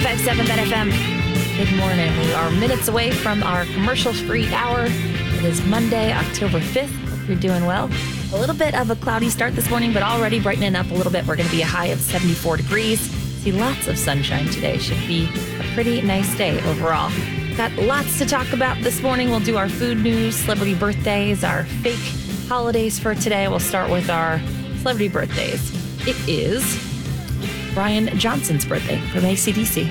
95.7 Bet FM. Good morning. We are minutes away from our commercial-free hour. It is Monday, October 5th. Hope you're doing well. A little bit of a cloudy start this morning, but already brightening up a little bit. We're going to be a high of 74 degrees. See lots of sunshine today. Should be a pretty nice day overall. Got lots to talk about this morning. We'll do our food news, celebrity birthdays, our fake holidays for today. We'll start with our celebrity birthdays. It is Brian Johnson's birthday from AC/DC.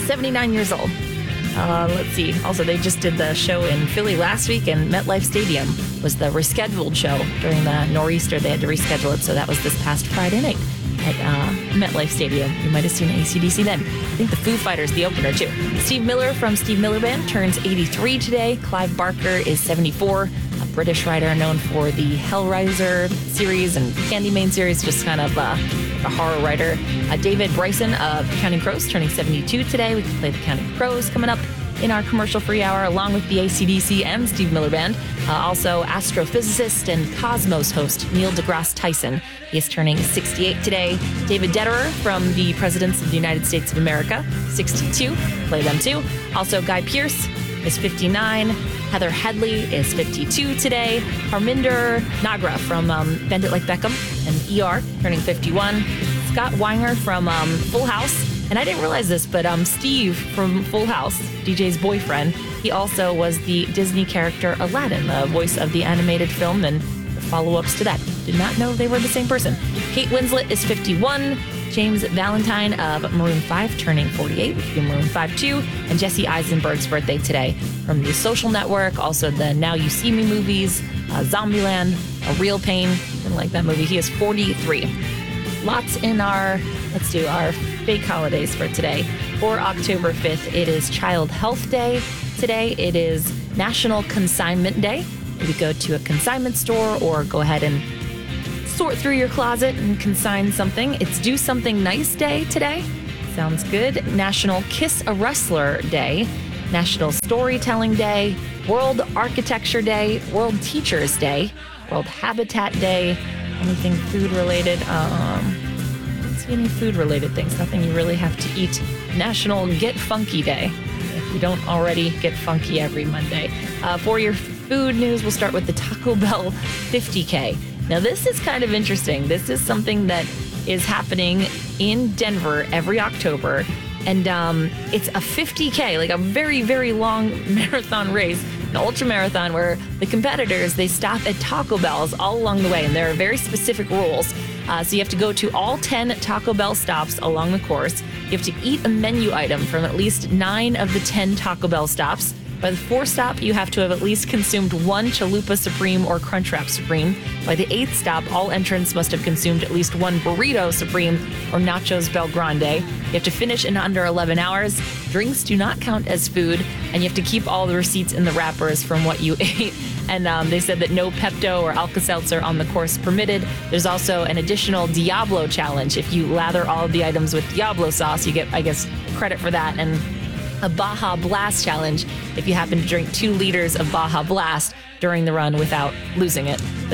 79 years old. Let's see. Also, they just did the show in Philly last week, and MetLife Stadium was the rescheduled show during the nor'easter. They had to reschedule it, so that was this past Friday night at MetLife Stadium. You might have seen AC/DC then. I think the Foo Fighters, the opener, too. Steve Miller from Steve Miller Band turns 83 today. Clive Barker is 74. A British writer known for the Hellraiser series and Candyman series, just kind of a horror writer. David Bryson of Counting Crows turning 72 today. We can play the Counting Crows coming up in our commercial-free hour, along with the AC/DC and Steve Miller Band. Also, astrophysicist and Cosmos host Neil deGrasse Tyson. He is turning 68 today. David Detterer from the Presidents of the United States of America, 62. Play them too. Also, Guy Pearce is 59. Heather Headley is 52 today. Harminder Nagra from Bend It Like Beckham and ER, turning 51. Scott Weinger from Full House. And I didn't realize this, but Steve from Full House, DJ's boyfriend, he also was the Disney character Aladdin, the voice of the animated film and the follow-ups to that. Did not know they were the same person. Kate Winslet is 51. James Valentine of Maroon 5 turning 48, which would be Maroon 5 too. And Jesse Eisenberg's birthday today from The Social Network, also the Now You See Me movies, Zombieland, A Real Pain. Didn't like that movie. He is 43. Lots in our, let's do our fake holidays for today. For October 5th, it is Child Health Day. Today, it is National Consignment Day. Maybe go to a consignment store or go ahead and sort through your closet and consign something. It's Do Something Nice Day today. Sounds good. National Kiss a Wrestler Day. National Storytelling Day. World Architecture Day. World Teachers Day. World Habitat Day. Anything food related? I don't see any food related things. Nothing you really have to eat. National Get Funky Day. If you don't already get funky every Monday. For your food news, we'll start with the Taco Bell 50K. Now, this is kind of interesting. This is something that is happening in Denver every October. And it's a 50K, like a very, very long marathon race, an ultra marathon where the competitors, they stop at Taco Bells all along the way. And there are very specific rules. So you have to go to all 10 Taco Bell stops along the course. You have to eat a menu item from at least 9 of the 10 Taco Bell stops. By the 4th stop, you have to have at least consumed 1 Chalupa Supreme or Crunchwrap Supreme. By the 8th stop, all entrants must have consumed at least 1 Burrito Supreme or Nachos Bel Grande. You have to finish in under 11 hours. Drinks do not count as food, and you have to keep all the receipts in the wrappers from what you ate. And they said that no Pepto or Alka-Seltzer on the course permitted. There's also an additional Diablo challenge. If you lather all of the items with Diablo sauce, you get, I guess, credit for that. And a Baja Blast challenge if you happen to drink 2 liters of Baja Blast during the run without losing it. The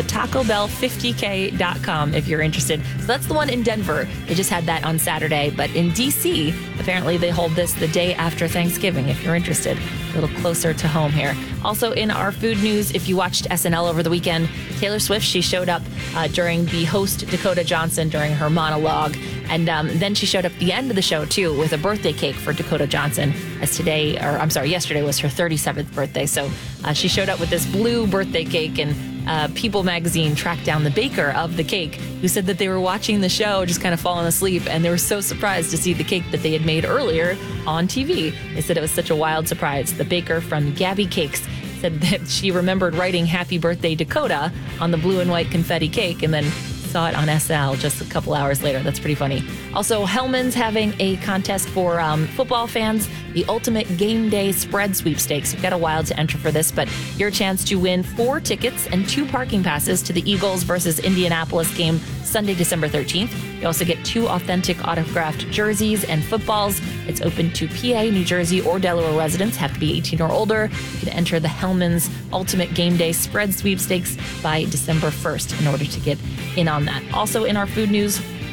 TacoBell50K.com if you're interested. So that's the one in Denver. They just had that on Saturday. But in D.C., apparently they hold this the day after Thanksgiving if you're interested. A little closer to home here. Also in our food news, if you watched SNL over the weekend, Taylor Swift, she showed up during the host Dakota Johnson during her monologue. And then she showed up at the end of the show, too, with a birthday cake for Dakota Johnson, as yesterday was her 37th birthday. So she showed up with this blue birthday cake, and People magazine tracked down the baker of the cake, who said that they were watching the show, just kind of falling asleep, and they were so surprised to see the cake that they had made earlier on TV. They said it was such a wild surprise. The baker from Gabby Cakes said that she remembered writing Happy Birthday Dakota on the blue and white confetti cake, and then saw it on SNL just a couple hours later. That's pretty funny. Also, Hellman's having a contest for football fans, the Ultimate Game Day Spread Sweepstakes. You've got a while to enter for this, but your chance to win 4 tickets and 2 parking passes to the Eagles versus Indianapolis game Sunday, December 13th. You also get 2 authentic autographed jerseys and footballs. It's open to PA, New Jersey, or Delaware residents. Have to be 18 or older. You can enter the Hellman's Ultimate Game Day Spread Sweepstakes by December 1st in order to get in on that. Also in our food news,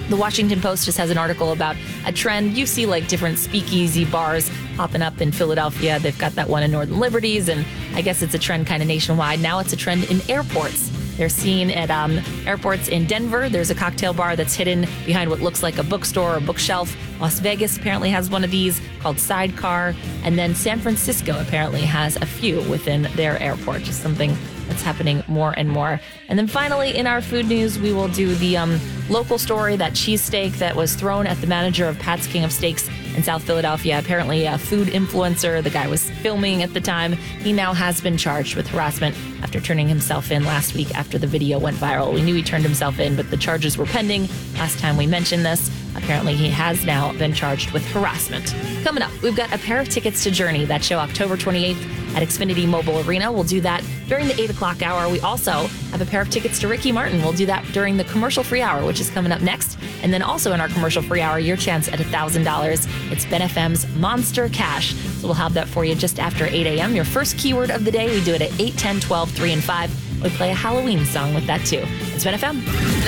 The Washington Post just has an article about a trend. You see like different speakeasy bars popping up in Philadelphia. They've got that one in Northern Liberties, and I guess it's a trend kind of nationwide. Now it's a trend in airports. They're seen at airports in Denver. There's a cocktail bar that's hidden behind what looks like a bookstore or bookshelf. Las Vegas apparently has one of these called Sidecar. And then San Francisco apparently has a few within their airport. Just something that's happening more and more. And then finally, in our food news, we will do the local story, that cheesesteak that was thrown at the manager of Pat's King of Steaks in South Philadelphia. Apparently a food influencer. The guy was filming at the time. He now has been charged with harassment after turning himself in last week after the video went viral. We knew he turned himself in, but the charges were pending last time we mentioned this. Apparently he has now been charged with harassment. Coming up, we've got a pair of tickets to Journey. That show October 28th at Xfinity Mobile Arena. We'll do that during the 8 o'clock hour. We also have a pair of tickets to Ricky Martin. We'll do that during the commercial-free hour, which is coming up next. And then also in our commercial-free hour, your chance at $1,000. It's Ben FM's Monster Cash. So we'll have that for you just after 8 a.m. Your first keyword of the day, we do it at 8, 10, 12, 3, and 5. We play a Halloween song with that, too. It's Ben FM.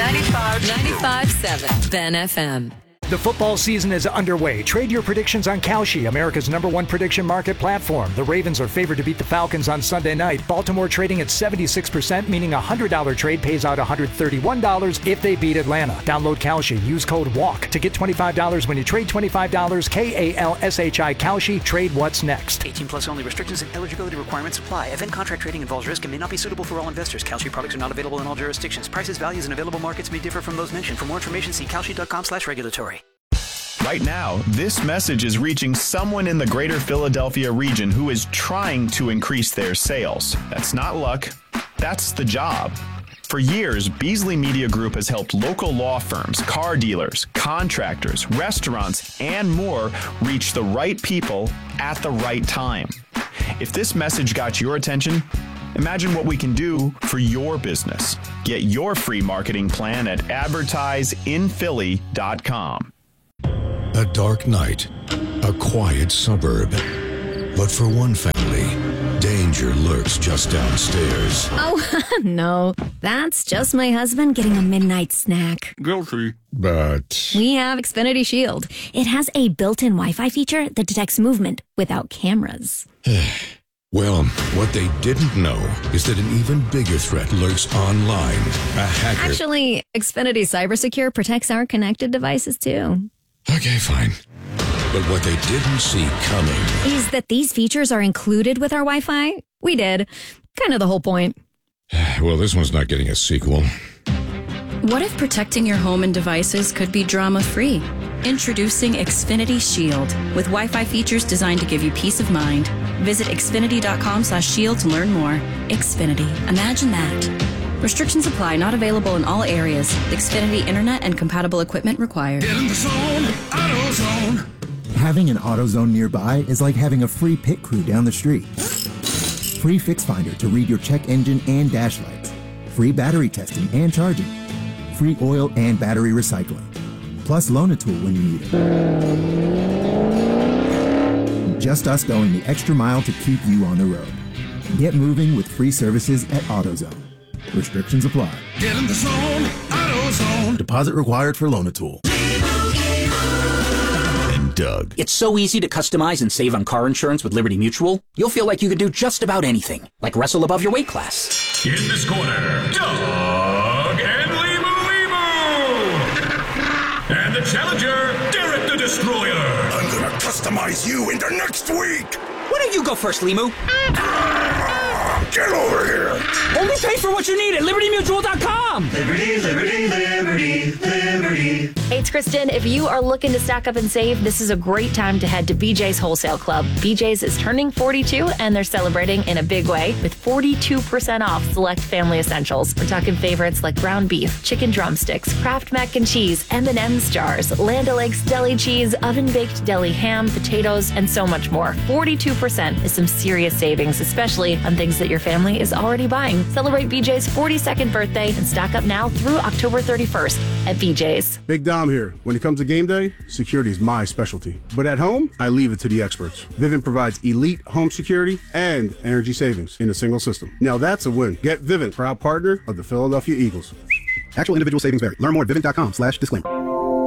95.7 Ben FM. The football season is underway. Trade your predictions on Kalshi, America's #1 prediction market platform. The Ravens are favored to beat the Falcons on Sunday night. Baltimore trading at 76%, meaning a $100 trade pays out $131 if they beat Atlanta. Download Kalshi. Use code WALK to get $25 when you trade $25. KALSHI Kalshi. Trade what's next. 18 plus only. Restrictions and eligibility requirements apply. Event contract trading involves risk and may not be suitable for all investors. Kalshi products are not available in all jurisdictions. Prices, values, and available markets may differ from those mentioned. For more information, see kalshi.com/regulatory. Right now, this message is reaching someone in the greater Philadelphia region who is trying to increase their sales. That's not luck. That's the job. For years, Beasley Media Group has helped local law firms, car dealers, contractors, restaurants, and more reach the right people at the right time. If this message got your attention, imagine what we can do for your business. Get your free marketing plan at advertiseinphilly.com. A dark night, a quiet suburb. But for one family, danger lurks just downstairs. Oh, no. That's just my husband getting a midnight snack. Guilty. But We have Xfinity Shield. It has a built-in Wi-Fi feature that detects movement without cameras. well, what they didn't know is that an even bigger threat lurks online. A hacker. Actually, Xfinity CyberSecure protects our connected devices, too. Okay, fine. But what they didn't see coming Is that these features are included with our Wi-Fi? We did. Kind of the whole point. Well, this one's not getting a sequel. What if protecting your home and devices could be drama-free? Introducing Xfinity Shield with Wi-Fi features designed to give you peace of mind. Visit xfinity.com/shield to learn more. Xfinity. Imagine that. Restrictions apply. Not available in all areas. Xfinity Internet and compatible equipment required. Get in the zone, AutoZone. Having an AutoZone nearby is like having a free pit crew down the street. Free Fix Finder to read your check engine and dash lights. Free battery testing and charging. Free oil and battery recycling. Plus Loan-A-Tool when you need it. Just us going the extra mile to keep you on the road. Get moving with free services at AutoZone. Restrictions apply. Get in the zone, AutoZone. Deposit required for Loan-A-Tool. And Doug. It's so easy to customize and save on car insurance with Liberty Mutual. You'll feel like you could do just about anything, like wrestle above your weight class. In this corner, Doug and Limu. And the challenger, Derek the Destroyer. I'm gonna customize you into next week. Why don't you go first, Limu? Get over here. Only pay for what you need at libertymutual.com. Liberty, liberty, liberty, liberty. Hey, it's Kristen. If you are looking to stack up and save, this is a great time to head to BJ's Wholesale Club. BJ's is turning 42, and they're celebrating in a big way with 42% off select family essentials. We're talking favorites like ground beef, chicken drumsticks, Kraft mac and cheese, M&M's jars, Land O'Lakes deli cheese, oven-baked deli ham, potatoes, and so much more. 42% is some serious savings, especially on things that your family is already buying. Celebrate BJ's 42nd birthday and stock up now through October 31st at BJ's. Big Dom here. When it comes to game day, security is my specialty. But at home, I leave it to the experts. Vivint provides elite home security and energy savings in a single system. Now that's a win. Get Vivint, proud partner of the Philadelphia Eagles. Actual individual savings vary. Learn more at vivint.com/disclaimer.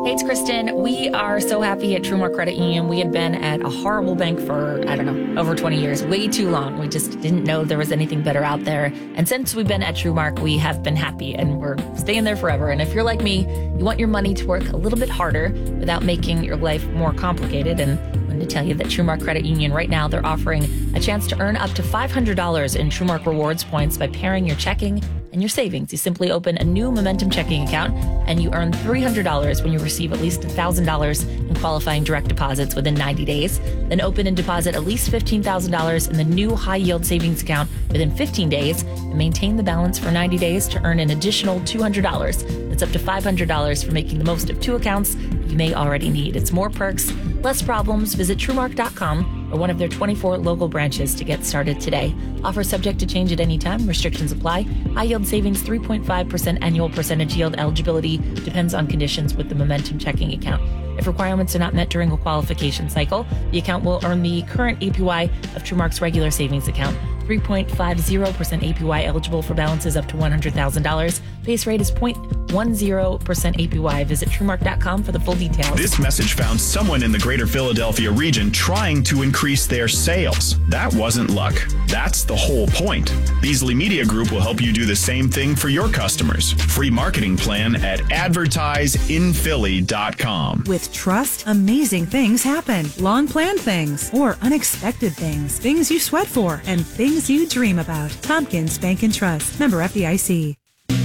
Hey, it's Kristen. We are so happy at TrueMark Credit Union. We had been at a horrible bank for, over 20 years, way too long. We just didn't know there was anything better out there. And since we've been at TrueMark, we have been happy and we're staying there forever. And if you're like me, you want your money to work a little bit harder without making your life more complicated. And I wanted to tell you that TrueMark Credit Union right now, they're offering a chance to earn up to $500 in TrueMark Rewards points by pairing your checking and your savings. You simply open a new Momentum checking account and you earn $300 when you receive at least $1,000 in qualifying direct deposits within 90 days. Then open and deposit at least $15,000 in the new high yield savings account within 15 days and maintain the balance for 90 days to earn an additional $200. That's up to $500 for making the most of two accounts you may already need. It's more perks, less problems. Visit TrueMark.com or one of their 24 local branches to get started today. Offer subject to change at any time. Restrictions apply. High yield savings, 3.5% annual percentage yield. Eligibility depends on conditions with the Momentum checking account. If requirements are not met during a qualification cycle, the account will earn the current APY of TrueMark's regular savings account. 3.50% APY eligible for balances up to $100,000. Base rate is 0.10% APY. Visit TrueMark.com for the full details. This message found someone in the greater Philadelphia region trying to increase their sales. That wasn't luck. That's the whole point. Beasley Media Group will help you do the same thing for your customers. Free marketing plan at advertiseinphilly.com. With trust, amazing things happen. Long-planned things or unexpected things. Things you sweat for and things you dream about. Tompkins Bank and Trust. Member FDIC.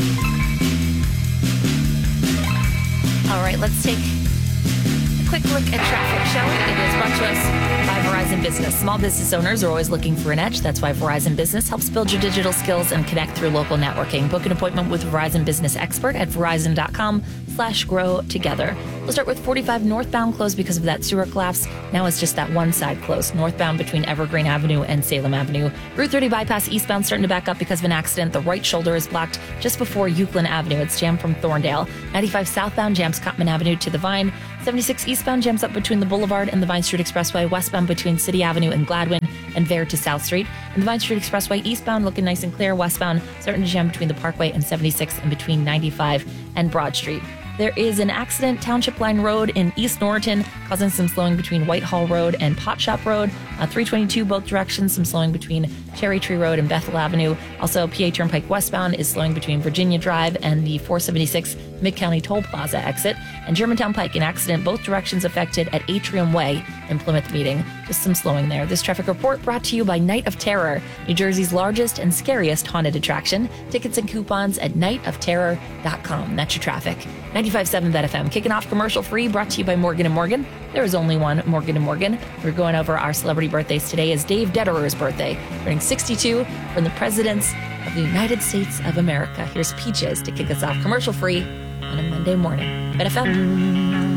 All right, let's take a quick look at traffic, shall we? It is brought to us by Verizon Business. Small business owners are always looking for an edge. That's why Verizon Business helps build your digital skills and connect through local networking. Book an appointment with Verizon Business Expert at verizon.com/grow together. We'll start with 45 northbound closed because of that sewer collapse. Now it's just that one side closed, northbound between Evergreen Avenue and Salem Avenue. Route 30 bypass eastbound starting to back up because of an accident. The right shoulder is blocked just before Euclid Avenue. It's jammed from Thorndale. 95 southbound jams Cottman Avenue to the Vine. 76 eastbound jams up between the Boulevard and the Vine Street Expressway. Westbound between City Avenue and Gladwin and there to South Street. And the Vine Street Expressway eastbound looking nice and clear. Westbound starting to jam between the Parkway and 76 and between 95 and Broad Street. There is an accident, Township Line Road in East Norriton, causing some slowing between Whitehall Road and Pot Shop Road. 322 both directions, some slowing between Cherry Tree Road and Bethel Avenue. Also, PA Turnpike westbound is slowing between Virginia Drive and the 476 Mid-County Toll Plaza exit. And Germantown Pike, an accident, both directions affected at Atrium Way in Plymouth Meeting. Just some slowing there. This traffic report brought to you by Night of Terror, New Jersey's largest and scariest haunted attraction. Tickets and coupons at nightofterror.com. That's your traffic. 95.7 BetFM. Kicking off commercial free, brought to you by Morgan & Morgan. There is only one Morgan & Morgan. We're going over our celebrity birthdays. Today is Dave Detterer's birthday, turning 62, from the Presidents of the United States of America. Here's Peaches to kick us off commercial free on a Monday morning. BetFM.